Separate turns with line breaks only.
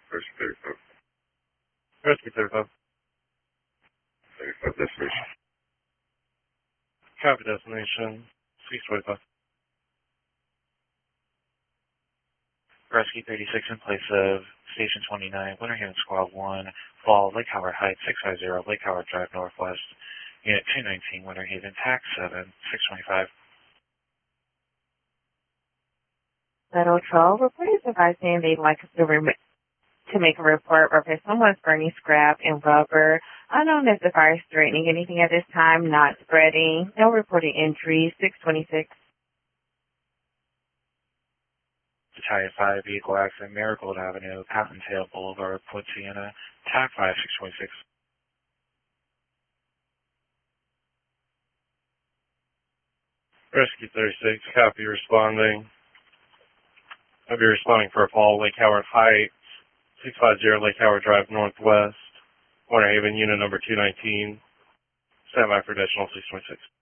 Rescue 35.
Rescue 35.
35 destination.
Copy destination. 625.
Rescue 36 in place of Station 29, Winter Haven Squad 1, Fall, Lake Howard Heights, 650, Lake Howard Drive Northwest, Unit 219, Winter Haven, TAC 7, 625.
Federal 12, reporters advising they'd like us to make a report where someone's burning scrap and rubber. Unknown if the fire is threatening anything at this time, not spreading. No reported injuries, 626.
Battalion 5, vehicle accident, Marigold Avenue, Cottontail Boulevard, Port Sienna, TAC 5, 626.
Rescue 36, copy responding. I'll be responding for a fall, Lake Howard Heights, 650 Lake Howard Drive Northwest, Winter Haven, unit number 219. Stand by for additional 626.